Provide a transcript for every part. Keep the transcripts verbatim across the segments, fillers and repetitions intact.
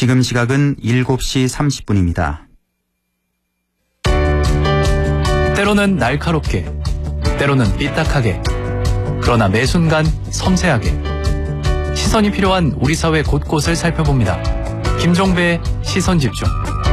지금 시각은 일곱 시 삼십 분입니다. 때로는 날카롭게, 때로는 삐딱하게, 그러나 매 순간 섬세하게 시선이 필요한 우리 사회 곳곳을 살펴봅니다. 김종배의 시선집중.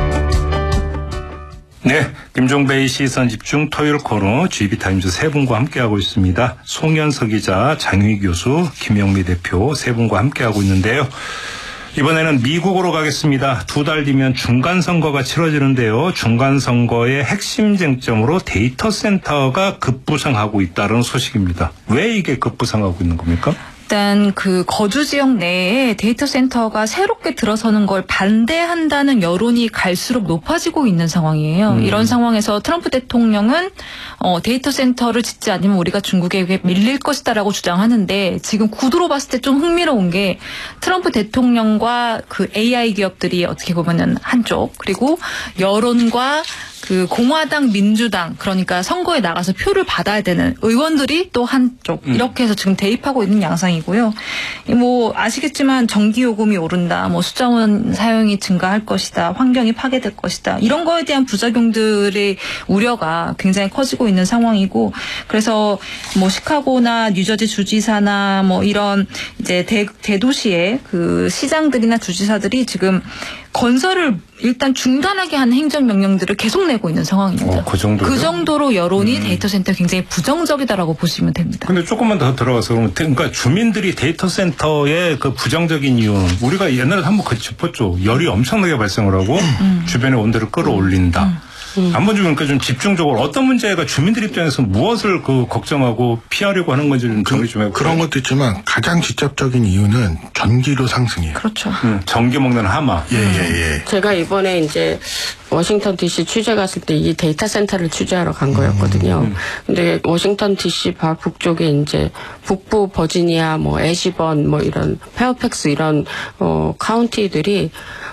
네, 김종배의 시선집중 토요일 코너 지비타임즈 세 분과 함께하고 있습니다. 송현석 기자, 장유희 교수, 김영미 대표 세 분과 함께하고 있는데요. 이번에는 미국으로 가겠습니다. 두 달 뒤면 중간선거가 치러지는데요. 중간선거의 핵심 쟁점으로 데이터 센터가 급부상하고 있다는 소식입니다. 왜 이게 급부상하고 있는 겁니까? 일단 그 거주 지역 내에 데이터 센터가 새롭게 들어서는 걸 반대한다는 여론이 갈수록 높아지고 있는 상황이에요. 음. 이런 상황에서 트럼프 대통령은 어, 데이터 센터를 짓지 않으면 우리가 중국에게 밀릴 것이다라고 주장하는데, 지금 구도로 봤을 때 좀 흥미로운 게 트럼프 대통령과 그 에이아이 기업들이 어떻게 보면은 한쪽, 그리고 여론과 그 공화당, 민주당, 그러니까 선거에 나가서 표를 받아야 되는 의원들이 또 한쪽, 이렇게 해서 지금 대입하고 있는 양상이고요. 뭐 아시겠지만 전기요금이 오른다, 뭐 수자원 사용이 증가할 것이다, 환경이 파괴될 것이다, 이런 거에 대한 부작용들의 우려가 굉장히 커지고 있는 상황이고, 그래서 뭐 시카고나 뉴저지 주지사나 뭐 이런 이제 대, 대도시의 그 시장들이나 주지사들이 지금 건설을 일단 중단하게 하는 행정명령들을 계속 내고 있는 상황입니다. 어, 그 정도요? 그 정도로 여론이 음. 데이터 센터에 굉장히 부정적이다라고 보시면 됩니다. 근데 조금만 더 들어가서 그러면, 그러니까 주민들이 데이터 센터의 그 부정적인 이유는 우리가 옛날에 한번 그 짚었죠. 열이 엄청나게 발생을 하고 음. 주변의 온도를 끌어올린다. 음. 음. 한번 좀 그러니까 좀 집중적으로 어떤 문제가 주민들 입장에서 무엇을 그 걱정하고 피하려고 하는 건지 좀 정리 좀 해볼까요? 그런 것도 있지만 가장 직접적인 이유는 전기료 상승이에요. 그렇죠. 음, 전기 먹는 하마. 예, 예, 예. 제가 이번에 이제 워싱턴 디씨 취재 갔을 때 이 데이터 센터를 취재하러 간 거였거든요. 음. 근데 워싱턴 디씨 바로 북쪽에 이제 북부 버지니아, 뭐 애시번, 뭐 이런 페어팩스 이런 어 카운티들이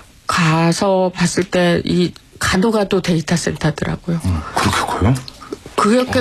가서 봤을 때 이 가도 가도 데이터 센터더라고요. 음, 그렇게 커요? 그렇게